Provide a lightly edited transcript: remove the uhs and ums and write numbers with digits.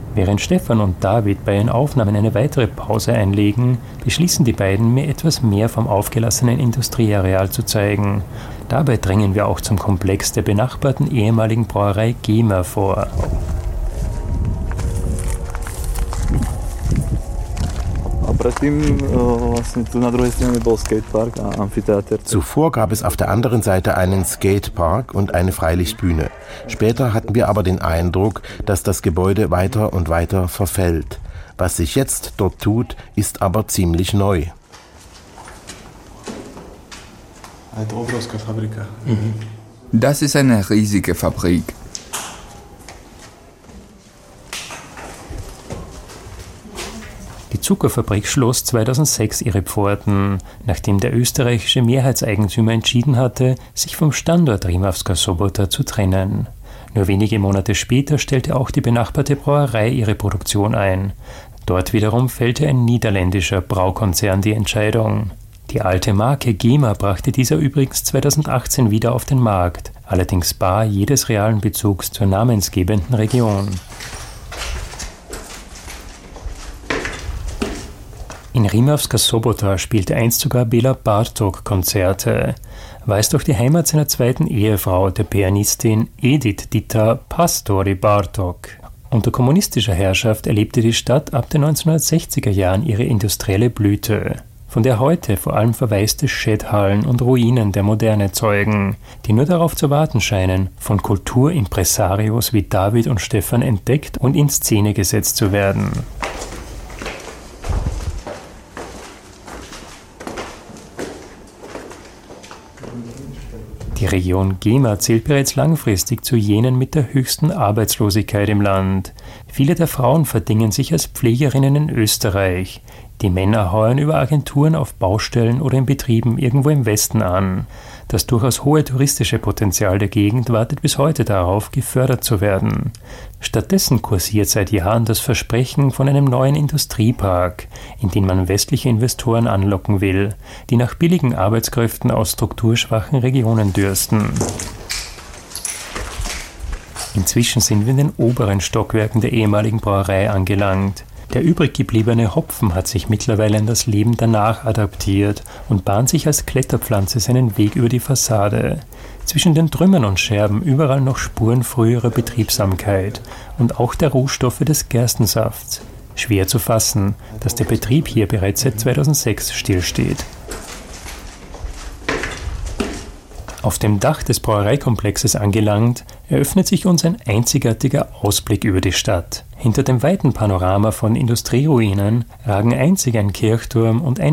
Während Stefan und David bei ihren Aufnahmen eine weitere Pause einlegen, beschließen die beiden, mir etwas mehr vom aufgelassenen Industrieareal zu zeigen. Dabei dringen wir auch zum Komplex der benachbarten ehemaligen Brauerei GEMA vor. Zuvor gab es auf der anderen Seite einen Skatepark und eine Freilichtbühne. Später hatten wir aber den Eindruck, dass das Gebäude weiter und weiter verfällt. Was sich jetzt dort tut, ist aber ziemlich neu. Das ist eine riesige Fabrik. Die Zuckerfabrik schloss 2006 ihre Pforten, nachdem der österreichische Mehrheitseigentümer entschieden hatte, sich vom Standort Rimavská Sobota zu trennen. Nur wenige Monate später stellte auch die benachbarte Brauerei ihre Produktion ein. Dort wiederum fällte ein niederländischer Braukonzern die Entscheidung. Die alte Marke GEMA brachte dieser übrigens 2018 wieder auf den Markt, allerdings bar jedes realen Bezugs zur namensgebenden Region. In Rimavská Sobota spielte einst sogar Béla Bartók Konzerte. War es doch die Heimat seiner zweiten Ehefrau, der Pianistin Edith Dita Pastori Bartók. Unter kommunistischer Herrschaft erlebte die Stadt ab den 1960er Jahren ihre industrielle Blüte, von der heute vor allem verwaiste Schädhallen und Ruinen der Moderne zeugen, die nur darauf zu warten scheinen, von Kulturimpresarios wie David und Stefan entdeckt und in Szene gesetzt zu werden. Die Region GEMA zählt bereits langfristig zu jenen mit der höchsten Arbeitslosigkeit im Land. Viele der Frauen verdingen sich als Pflegerinnen in Österreich. Die Männer heuern über Agenturen auf Baustellen oder in Betrieben irgendwo im Westen an. Das durchaus hohe touristische Potenzial der Gegend wartet bis heute darauf, gefördert zu werden. Stattdessen kursiert seit Jahren das Versprechen von einem neuen Industriepark, in den man westliche Investoren anlocken will, die nach billigen Arbeitskräften aus strukturschwachen Regionen dürsten. Inzwischen sind wir in den oberen Stockwerken der ehemaligen Brauerei angelangt. Der übrig gebliebene Hopfen hat sich mittlerweile an das Leben danach adaptiert und bahnt sich als Kletterpflanze seinen Weg über die Fassade. Zwischen den Trümmern und Scherben überall noch Spuren früherer Betriebsamkeit und auch der Rohstoffe des Gerstensafts. Schwer zu fassen, dass der Betrieb hier bereits seit 2006 stillsteht. Auf dem Dach des Brauereikomplexes angelangt, eröffnet sich uns ein einzigartiger Ausblick über die Stadt. Hinter dem weiten Panorama von Industrieruinen ragen einzig ein Kirchturm und ein